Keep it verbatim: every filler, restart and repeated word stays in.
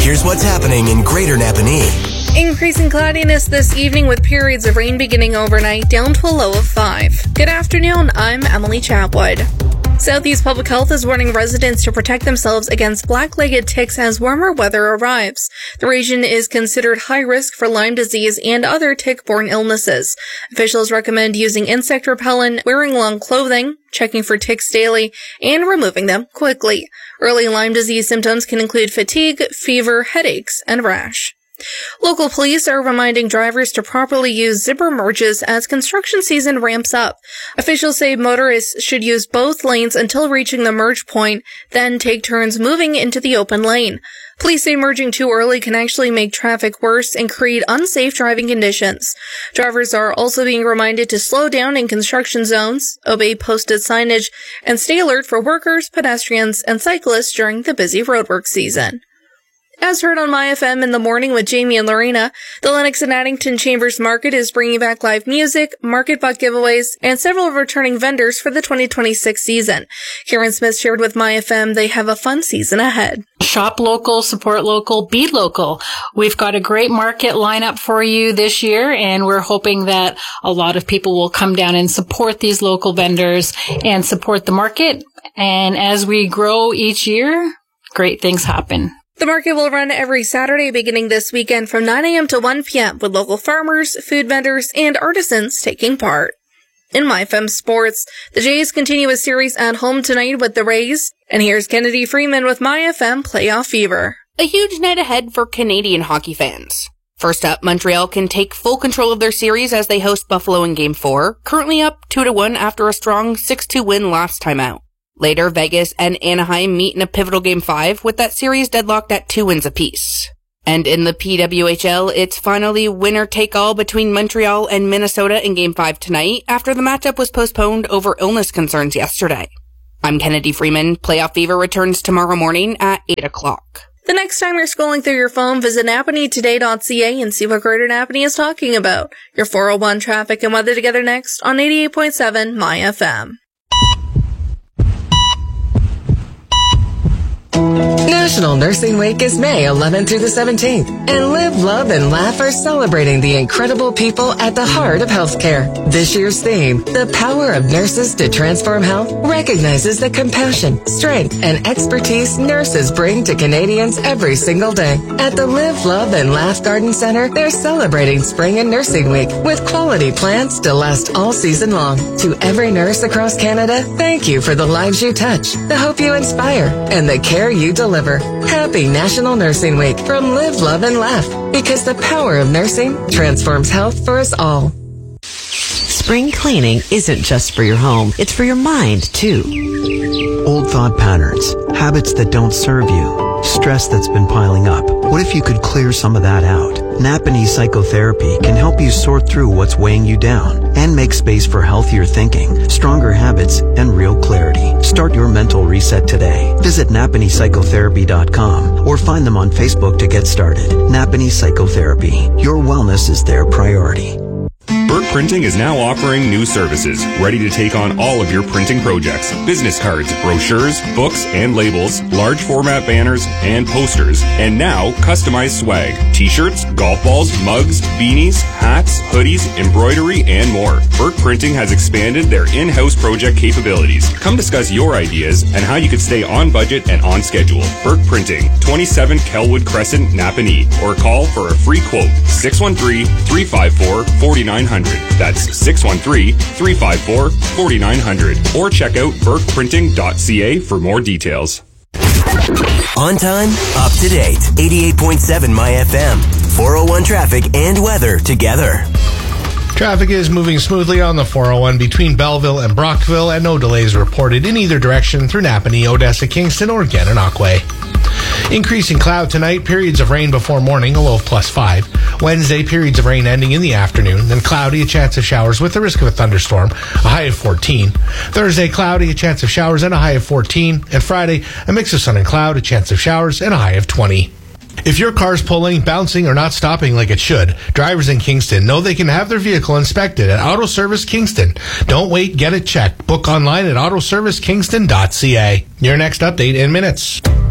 Here's what's happening in Greater Napanee. Increasing cloudiness this evening with periods of rain beginning overnight down to a low of five. Good afternoon, I'm Emily Chapwood. Southeast Public Health is warning residents to protect themselves against black-legged ticks as warmer weather arrives. The region is considered high risk for Lyme disease and other tick-borne illnesses. Officials recommend using insect repellent, wearing long clothing, checking for ticks daily, and removing them quickly. Early Lyme disease symptoms can include fatigue, fever, headaches, and rash. Local police are reminding drivers to properly use zipper merges as construction season ramps up. Officials say motorists should use both lanes until reaching the merge point, then take turns moving into the open lane. Police say merging too early can actually make traffic worse and create unsafe driving conditions. Drivers are also being reminded to slow down in construction zones, obey posted signage, and stay alert for workers, pedestrians, and cyclists during the busy roadwork season. As heard on My F M in the morning with Jamie and Lorena, the Lennox and Addington Chambers Market is bringing back live music, market butt giveaways, and several returning vendors for the twenty twenty-six season. Karen Smith shared with My F M they have a fun season ahead. Shop local, support local, be local. We've got a great market lineup for you this year, and we're hoping that a lot of people will come down and support these local vendors and support the market. And as we grow each year, great things happen. The market will run every Saturday beginning this weekend from nine a.m. to one p.m. with local farmers, food vendors, and artisans taking part. In My F M Sports, the Jays continue a series at home tonight with the Rays. And here's Kennedy Freeman with My F M Playoff Fever. A huge night ahead for Canadian hockey fans. First up, Montreal can take full control of their series as they host Buffalo in Game four, currently up two to one after a strong six two win last time out. Later, Vegas and Anaheim meet in a pivotal Game five, with that series deadlocked at two wins apiece. And in the P W H L, it's finally winner-take-all between Montreal and Minnesota in Game five tonight, after the matchup was postponed over illness concerns yesterday. I'm Kennedy Freeman. Playoff Fever returns tomorrow morning at eight o'clock. The next time you're scrolling through your phone, visit Napanee Today dot C A and see what Greater Napanee is talking about. Your four oh one traffic and weather together next on eighty-eight point seven My F M. National Nursing Week is May eleventh through the seventeenth, and Live, Love, and Laugh are celebrating the incredible people at the heart of healthcare. This year's theme, The Power of Nurses to Transform Health, recognizes the compassion, strength, and expertise nurses bring to Canadians every single day. At the Live, Love, and Laugh Garden Center, they're celebrating Spring and Nursing Week with quality plants to last all season long. To every nurse across Canada, thank you for the lives you touch, the hope you inspire, and the care you deliver. Happy National Nursing Week from Live, Love, and Laugh, because the power of nursing transforms health for us all. Spring cleaning isn't just for your home, it's for your mind, too. Old thought patterns, habits that don't serve you, stress that's been piling up. What if you could clear some of that out? Napanee Psychotherapy can help you sort through what's weighing you down and make space for healthier thinking, stronger habits, and real clarity. Start your mental reset today. Visit Napanee Psychotherapy dot com or find them on Facebook to get started. Napanee Psychotherapy. Your wellness is their priority. Burke Printing is now offering new services, ready to take on all of your printing projects. Business cards, brochures, books and labels, large format banners and posters, and now customized swag. T-shirts, golf balls, mugs, beanies, hats, hoodies, embroidery, and more. Burke Printing has expanded their in-house project capabilities. Come discuss your ideas and how you could stay on budget and on schedule. Burke Printing, twenty-seven Kelwood Crescent, Napanee, or call for a free quote, six one three, three five four, four nine zero zero. That's six one three, three five four, four nine zero zero. Or check out burke printing dot c a for more details. On time, up to date. eighty-eight point seven My F M. four oh one traffic and weather together. Traffic is moving smoothly on the four oh one between Belleville and Brockville, and no delays reported in either direction through Napanee, Odessa, Kingston, or Gananoque. Increasing cloud tonight, periods of rain before morning, a low of plus five. Wednesday, periods of rain ending in the afternoon, then cloudy, a chance of showers with the risk of a thunderstorm, a high of fourteen. Thursday, cloudy, a chance of showers and a high of fourteen. And Friday, a mix of sun and cloud, a chance of showers and a high of twenty. If your car's pulling, bouncing, or not stopping like it should, drivers in Kingston know they can have their vehicle inspected at Auto Service Kingston. Don't wait, get it checked. Book online at auto service kingston dot c a. Your next update in minutes.